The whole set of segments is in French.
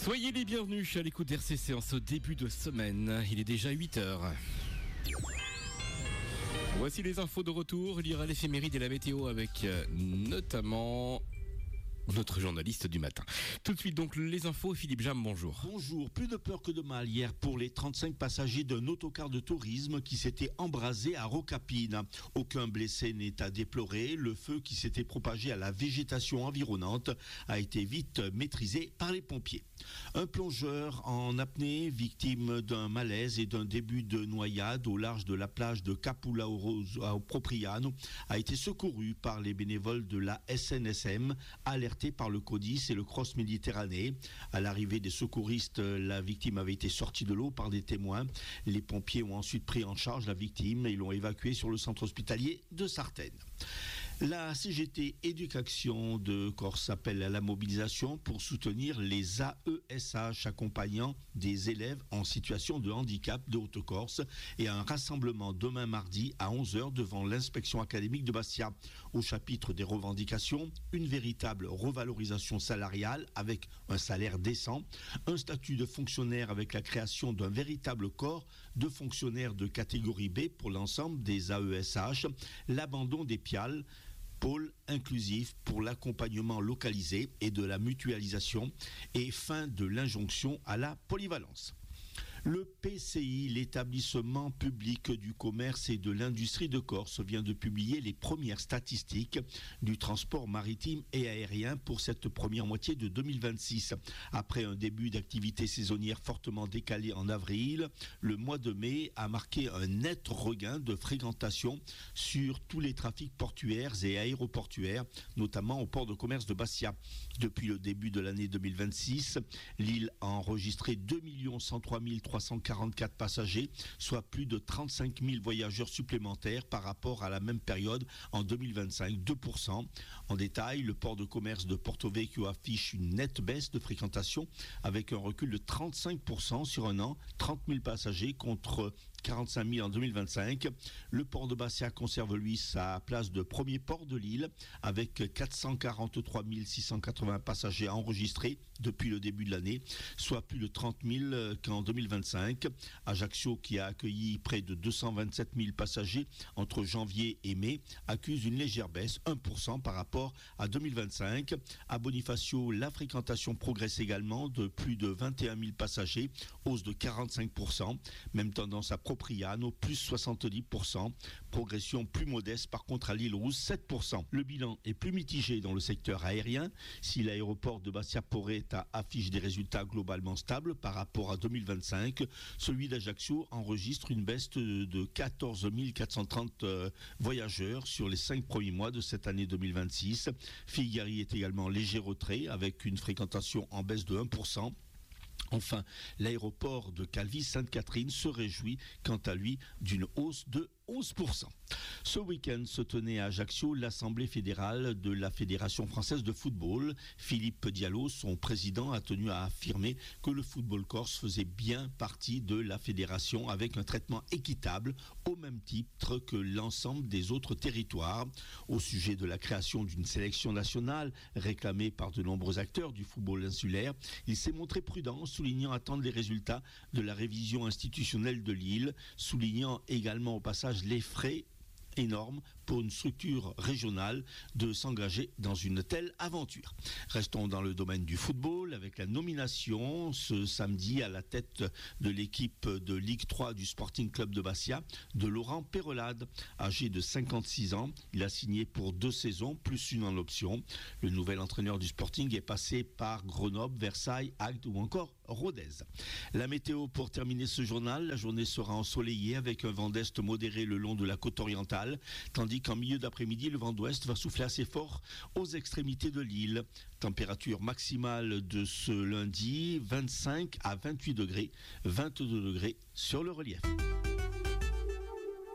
Soyez les bienvenus à l'écoute d'RCC en ce début de semaine. Il est déjà 8h. Voici les infos de retour. Il y aura l'éphéméride et la météo avec notamment notre journaliste du matin. Tout de suite donc les infos. Philippe Jam, bonjour. Bonjour, plus de peur que de mal hier pour les 35 passagers d'un autocar de tourisme qui s'était embrasé à Rocapine. Aucun blessé n'est à déplorer. Le feu qui s'était propagé à la végétation environnante a été vite maîtrisé par les pompiers. Un plongeur en apnée, victime d'un malaise et d'un début de noyade au large de la plage de Capulauro au Propriano, a été secouru par les bénévoles de la SNSM, alertés par le CODIS et le Cross Méditerranée. À l'arrivée des secouristes, la victime avait été sortie de l'eau par des témoins. Les pompiers ont ensuite pris en charge la victime et l'ont évacuée sur le centre hospitalier de Sartène. La CGT Éducation de Corse appelle à la mobilisation pour soutenir les AESH accompagnant des élèves en situation de handicap de Haute-Corse et à un rassemblement demain mardi à 11h devant l'inspection académique de Bastia. Au chapitre des revendications, une véritable revalorisation salariale avec un salaire décent, un statut de fonctionnaire avec la création d'un véritable corps de fonctionnaires de catégorie B pour l'ensemble des AESH, l'abandon des PIAL, pôle inclusif pour l'accompagnement localisé et de la mutualisation et fin de l'injonction à la polyvalence. Le PCI, l'établissement public du commerce et de l'industrie de Corse, vient de publier les premières statistiques du transport maritime et aérien pour cette première moitié de 2026. Après un début d'activité saisonnière fortement décalé en avril, le mois de mai a marqué un net regain de fréquentation sur tous les trafics portuaires et aéroportuaires, notamment au port de commerce de Bastia. Depuis le début de l'année 2026, l'île a enregistré 2 103 344 passagers, soit plus de 35 000 voyageurs supplémentaires par rapport à la même période en 2025, 2%. En détail, le port de commerce de Porto Vecchio affiche une nette baisse de fréquentation avec un recul de 35% sur un an, 30 000 passagers contre 45 000 en 2025. Le port de Bastia conserve lui sa place de premier port de l'île avec 443 680 passagers enregistrés depuis le début de l'année, soit plus de 30 000 qu'en 2025. Ajaccio, qui a accueilli près de 227 000 passagers entre janvier et mai, accuse une légère baisse, 1% par rapport à 2025. À Bonifacio, la fréquentation progresse également de plus de 21 000 passagers, hausse de 45%. Même tendance à Propriano, plus 70%. Progression plus modeste par contre à l'île Rousse, 7%. Le bilan est plus mitigé dans le secteur aérien. Si l'aéroport de Bastia Porretta affiche des résultats globalement stables par rapport à 2025, celui d'Ajaccio enregistre une baisse de 14 430 voyageurs sur les 5 premiers mois de cette année 2026. Figari est également en léger retrait avec une fréquentation en baisse de 1%. Enfin, l'aéroport de Calvi-Sainte-Catherine se réjouit quant à lui d'une hausse de 11%. Ce week-end se tenait à Ajaccio l'Assemblée fédérale de la Fédération française de football. Philippe Diallo, son président, a tenu à affirmer que le football corse faisait bien partie de la fédération avec un traitement équitable au même titre que l'ensemble des autres territoires. Au sujet de la création d'une sélection nationale réclamée par de nombreux acteurs du football insulaire, il s'est montré prudent, soulignant attendre les résultats de la révision institutionnelle de l'île, soulignant également au passage les frais énorme pour une structure régionale de s'engager dans une telle aventure. Restons dans le domaine du football avec la nomination ce samedi à la tête de l'équipe de Ligue 3 du Sporting Club de Bastia de Laurent Perelade. Âgé de 56 ans, il a signé pour 2 saisons, plus une en option. Le nouvel entraîneur du Sporting est passé par Grenoble, Versailles, Agde ou encore Rodez. La météo pour terminer ce journal, la journée sera ensoleillée avec un vent d'est modéré le long de la côte orientale, tandis qu'en milieu d'après-midi, le vent d'ouest va souffler assez fort aux extrémités de l'île. Température maximale de ce lundi, 25 à 28 degrés, 22 degrés sur le relief.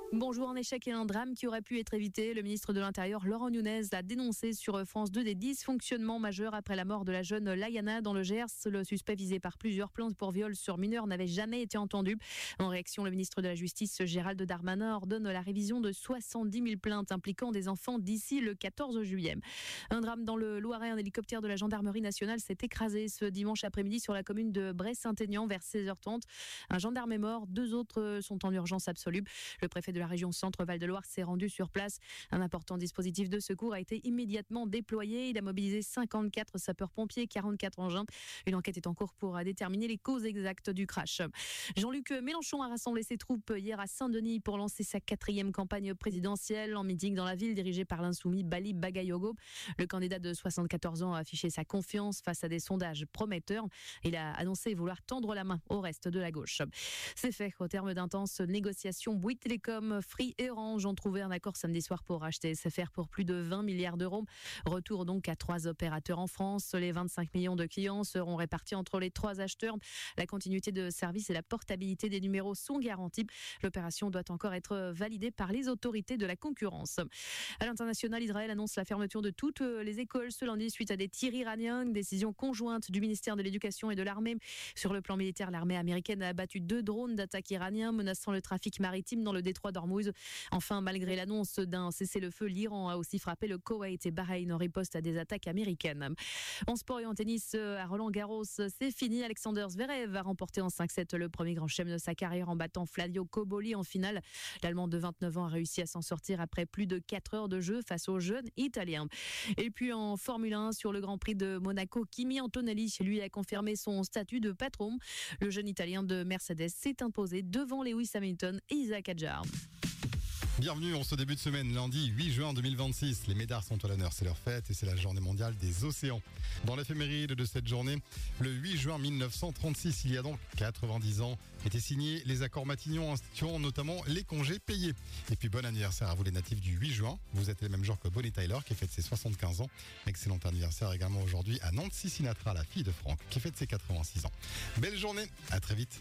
Bonjour, un échec et un drame qui aurait pu être évité. Le ministre de l'Intérieur, Laurent Nunez, a dénoncé sur France 2 des dysfonctionnements majeurs après la mort de la jeune Layana dans le Gers. Le suspect visé par plusieurs plaintes pour viol sur mineur n'avait jamais été entendu. En réaction, le ministre de la Justice, Gérald Darmanin, ordonne la révision de 70 000 plaintes impliquant des enfants d'ici le 14 juillet. Un drame dans le Loiret, un hélicoptère de la gendarmerie nationale s'est écrasé ce dimanche après-midi sur la commune de Bray-Saint-Aignan vers 16h30. Un gendarme est mort, 2 autres sont en urgence absolue. Le préfet de la région Centre-Val de Loire s'est rendu sur place. Un important dispositif de secours a été immédiatement déployé. Il a mobilisé 54 sapeurs-pompiers, 44 engins. Une enquête est en cours pour déterminer les causes exactes du crash. Jean-Luc Mélenchon a rassemblé ses troupes hier à Saint-Denis pour lancer sa 4e campagne présidentielle. En meeting dans la ville dirigé par l'insoumis Bali Bagayogo. Le candidat de 74 ans a affiché sa confiance face à des sondages prometteurs. Il a annoncé vouloir tendre la main au reste de la gauche. C'est fait. Au terme d'intenses négociations, Bouygues Télécom, Free et Orange ont trouvé un accord samedi soir pour racheter SFR pour plus de 20 milliards d'euros. Retour donc à 3 opérateurs en France. Les 25 millions de clients seront répartis entre les 3 acheteurs. La continuité de service et la portabilité des numéros sont garantis. L'opération doit encore être validée par les autorités de la concurrence. À l'international, Israël annonce la fermeture de toutes les écoles ce lundi suite à des tirs iraniens. Une décision conjointe du ministère de l'Éducation et de l'Armée. Sur le plan militaire, l'armée américaine a abattu 2 drones d'attaque iraniens menaçant le trafic maritime dans le détroit d'Ormuz. Enfin, malgré l'annonce d'un cessez-le-feu, l'Iran a aussi frappé le Koweït et Bahreïn en riposte à des attaques américaines. En sport et en tennis, à Roland-Garros, c'est fini. Alexander Zverev a remporté en 5-7 le premier grand chelem de sa carrière en battant Flavio Cobolli en finale. L'Allemand de 29 ans a réussi à s'en sortir après plus de 4 heures de jeu face au jeune Italien. Et puis en Formule 1, sur le Grand Prix de Monaco, Kimi Antonelli, lui, a confirmé son statut de patron. Le jeune Italien de Mercedes s'est imposé devant Lewis Hamilton et Isaac Hadjar. Bienvenue en ce début de semaine, lundi 8 juin 2026. Les médards sont à l'honneur, c'est leur fête et c'est la journée mondiale des océans. Dans l'éphéméride de cette journée, le 8 juin 1936, il y a donc 90 ans, étaient signés les accords Matignon instituant notamment les congés payés. Et puis bon anniversaire à vous les natifs du 8 juin. Vous êtes les mêmes jours que Bonnie Tyler qui fête ses 75 ans. Excellent anniversaire également aujourd'hui à Nancy Sinatra, la fille de Franck, qui fête ses 86 ans. Belle journée, à très vite.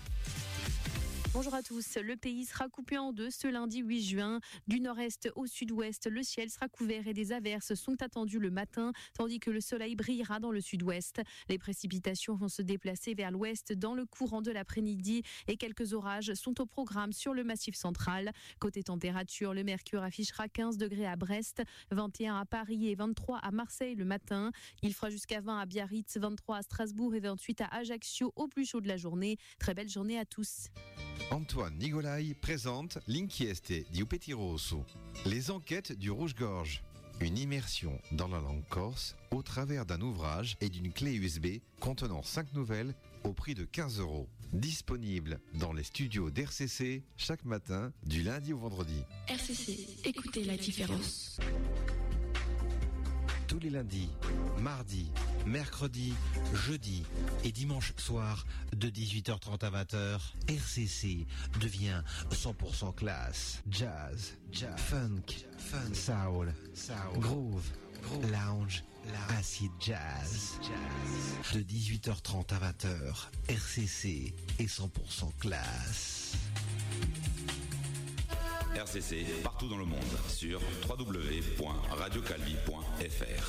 Bonjour à tous. Le pays sera coupé en deux ce lundi 8 juin. Du nord-est au sud-ouest, le ciel sera couvert et des averses sont attendues le matin, tandis que le soleil brillera dans le sud-ouest. Les précipitations vont se déplacer vers l'ouest dans le courant de l'après-midi et quelques orages sont au programme sur le massif central. Côté température, le mercure affichera 15 degrés à Brest, 21 à Paris et 23 à Marseille le matin. Il fera jusqu'à 20 à Biarritz, 23 à Strasbourg et 28 à Ajaccio au plus chaud de la journée. Très belle journée à tous. Antoine Nigolai présente L'inchieste di Petit Rosso, les enquêtes du Rouge-Gorge. Une immersion dans la langue corse au travers d'un ouvrage et d'une clé USB contenant 5 nouvelles au prix de 15 €. Disponible dans les studios d'RCC chaque matin du lundi au vendredi. RCC, écoutez la différence. Tous les lundis, mardis, mercredis, jeudi et dimanche soir de 18h30 à 20h, RCC devient 100% classe. Jazz, funk, soul, groove, lounge, acid jazz. De 18h30 à 20h, RCC est 100% classe. RCC, partout dans le monde, sur www.radiocalvi.fr.